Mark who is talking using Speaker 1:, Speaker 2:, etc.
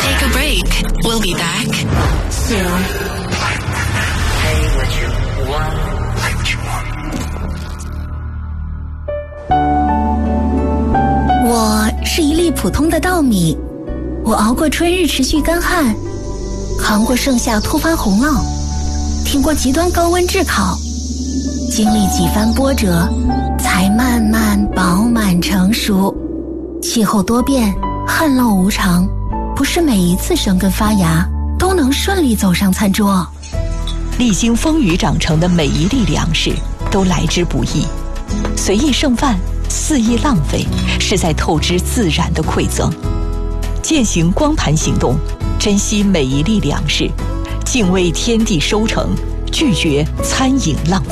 Speaker 1: Take a break. We'll be back soon.
Speaker 2: Say what you want. Say what you want.
Speaker 3: 我是一粒普通的稻米，我熬过春日持续干旱，扛过盛夏突发洪涝，挺过极端高温炙烤，经历几番波折，才慢慢饱满成熟。气候多变，旱涝无常，不是每一次生根发芽都能顺利走上餐桌。
Speaker 4: 历经风雨长成的每一粒粮食都来之不易，随意剩饭，肆意浪费，是在透支自然的馈赠。践行光盘行动，珍惜每一粒粮食，敬畏天地收成，拒绝餐饮浪费。